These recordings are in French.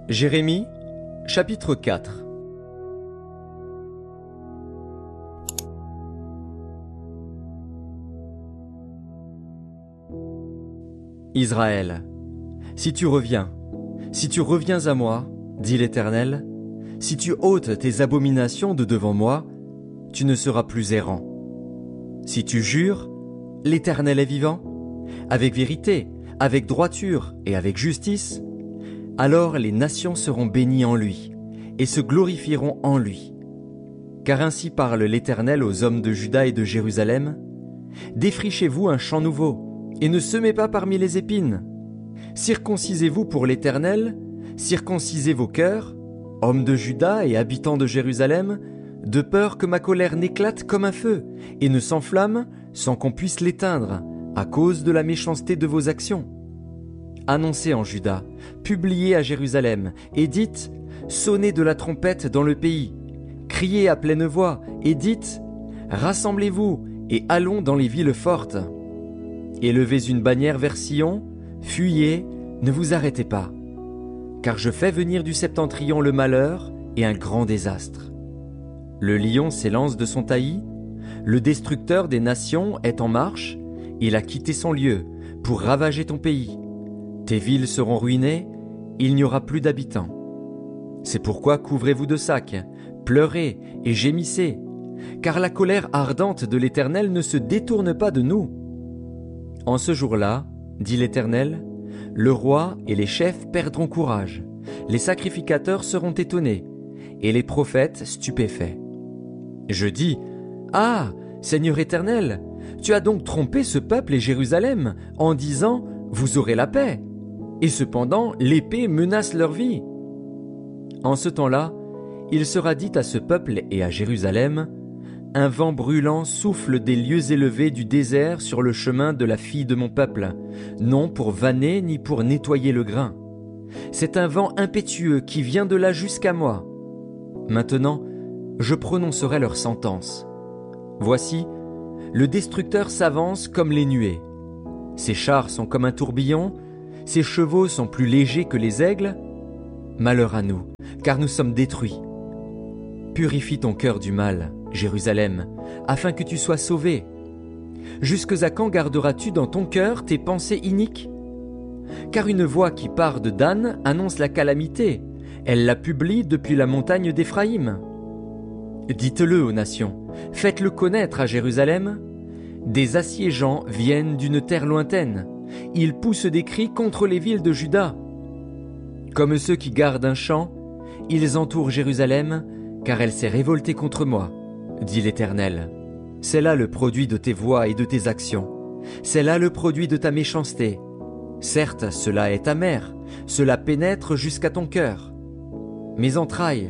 Jérémie, chapitre 4. Israël, si tu reviens à moi, dit l'Éternel, si tu ôtes tes abominations de devant moi, tu ne seras plus errant. Si tu jures, l'Éternel est vivant, avec vérité, avec droiture et avec justice, alors les nations seront bénies en lui, et se glorifieront en lui. Car ainsi parle l'Éternel aux hommes de Juda et de Jérusalem, défrichez-vous un champ nouveau, et ne semez pas parmi les épines. Circoncisez-vous pour l'Éternel, circoncisez vos cœurs, hommes de Juda et habitants de Jérusalem, de peur que ma colère n'éclate comme un feu, et ne s'enflamme sans qu'on puisse l'éteindre, à cause de la méchanceté de vos actions. Annoncez en Juda, publiez à Jérusalem, et dites, sonnez de la trompette dans le pays, criez à pleine voix, et dites, rassemblez-vous, et allons dans les villes fortes. Élevez une bannière vers Sion, fuyez, ne vous arrêtez pas. Car je fais venir du septentrion le malheur et un grand désastre. Le lion s'élance de son taillis, le destructeur des nations est en marche, il a quitté son lieu pour ravager ton pays. Tes villes seront ruinées, il n'y aura plus d'habitants. C'est pourquoi couvrez-vous de sacs, pleurez et gémissez, car la colère ardente de l'Éternel ne se détourne pas de nous. En ce jour-là, dit l'Éternel, le roi et les chefs perdront courage, les sacrificateurs seront étonnés, et les prophètes stupéfaits. Je dis, ah, Seigneur Éternel, tu as donc trompé ce peuple et Jérusalem, en disant, vous aurez la paix. Et cependant, l'épée menace leur vie. En ce temps-là, il sera dit à ce peuple et à Jérusalem, un vent brûlant souffle des lieux élevés du désert sur le chemin de la fille de mon peuple, non pour vanner ni pour nettoyer le grain. C'est un vent impétueux qui vient de là jusqu'à moi. Maintenant, je prononcerai leur sentence. Voici, le destructeur s'avance comme les nuées. Ses chars sont comme un tourbillon, ses chevaux sont plus légers que les aigles. Malheur à nous, car nous sommes détruits. Purifie ton cœur du mal, Jérusalem, afin que tu sois sauvé. Jusque à quand garderas-tu dans ton cœur tes pensées iniques? Car une voix qui part de Dan annonce la calamité, elle la publie depuis la montagne d'Éphraïm. Dites-le aux nations, faites-le connaître à Jérusalem. Des assiégeants viennent d'une terre lointaine, ils poussent des cris contre les villes de Juda. Comme ceux qui gardent un champ, ils entourent Jérusalem, car elle s'est révoltée contre moi, dit l'Éternel. C'est là le produit de tes voix et de tes actions. C'est là le produit de ta méchanceté. Certes, cela est amer, cela pénètre jusqu'à ton cœur. Mes entrailles,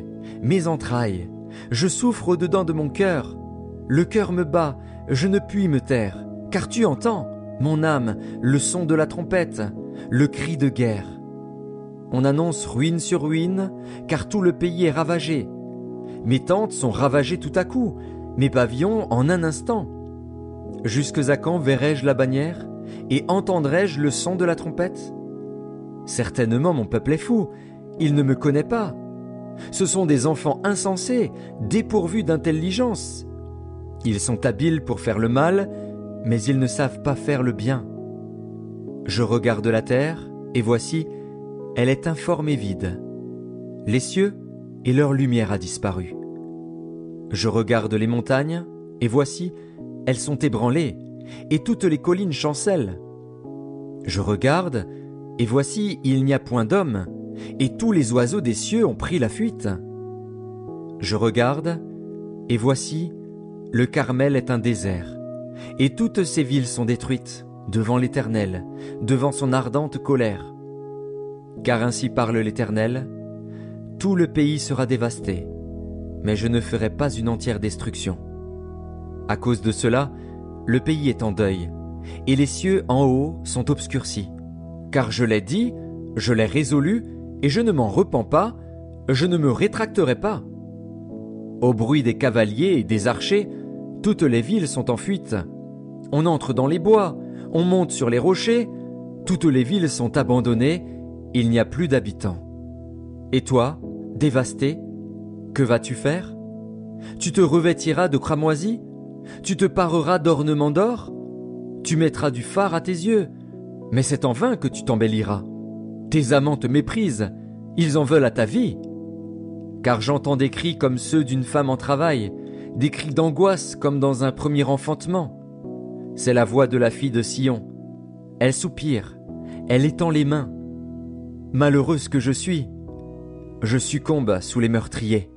je souffre au-dedans de mon cœur. Le cœur me bat, je ne puis me taire, car tu entends, mon âme, le son de la trompette, le cri de guerre. On annonce ruine sur ruine, car tout le pays est ravagé. Mes tentes sont ravagées tout à coup, mes pavillons en un instant. Jusque à quand verrai-je la bannière, et entendrai-je le son de la trompette? Certainement mon peuple est fou, il ne me connaît pas. Ce sont des enfants insensés, dépourvus d'intelligence. Ils sont habiles pour faire le mal, mais ils ne savent pas faire le bien. Je regarde la terre, et voici, elle est informe et vide. Les cieux, et leur lumière a disparu. Je regarde les montagnes, et voici, elles sont ébranlées, et toutes les collines chancellent. Je regarde, et voici, il n'y a point d'homme, et tous les oiseaux des cieux ont pris la fuite. Je regarde, et voici, le Carmel est un désert, et toutes ses villes sont détruites, devant l'Éternel, devant son ardente colère. Car ainsi parle l'Éternel, tout le pays sera dévasté, mais je ne ferai pas une entière destruction. À cause de cela, le pays est en deuil, et les cieux en haut sont obscurcis. Car je l'ai dit, je l'ai résolu, et je ne m'en repens pas, je ne me rétracterai pas. Au bruit des cavaliers et des archers, toutes les villes sont en fuite. On entre dans les bois, on monte sur les rochers, toutes les villes sont abandonnées, il n'y a plus d'habitants. Et toi, dévasté, que vas-tu faire? Tu te revêtiras de cramoisi? Tu te pareras d'ornements d'or? Tu mettras du fard à tes yeux? Mais c'est en vain que tu t'embelliras. Tes amants te méprisent, ils en veulent à ta vie. Car j'entends des cris comme ceux d'une femme en travail, des cris d'angoisse comme dans un premier enfantement. C'est la voix de la fille de Sion. Elle soupire, elle étend les mains. Malheureuse que je succombe sous les meurtriers.